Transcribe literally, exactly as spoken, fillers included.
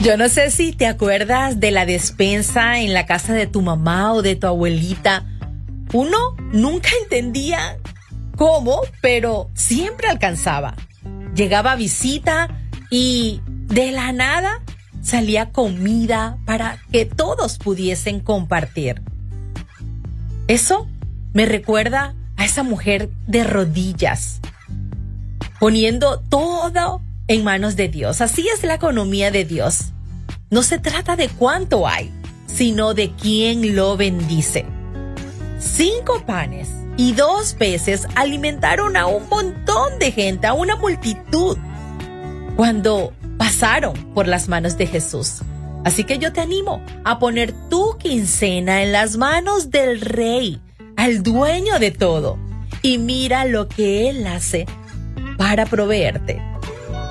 Yo no sé si te acuerdas de la despensa en la casa de tu mamá o de tu abuelita. Uno nunca entendía cómo, pero siempre alcanzaba. Llegaba visita y de la nada salía comida para que todos pudiesen compartir. Eso me recuerda a esa mujer de rodillas, poniendo todo en manos de Dios. Así es la economía de Dios. No se trata de cuánto hay, sino de quién lo bendice. Cinco panes y dos peces alimentaron a un montón de gente, a una multitud, cuando pasaron por las manos de Jesús. Así que yo te animo a poner tu quincena en las manos del Rey, al dueño de todo, y mira lo que Él hace para proveerte.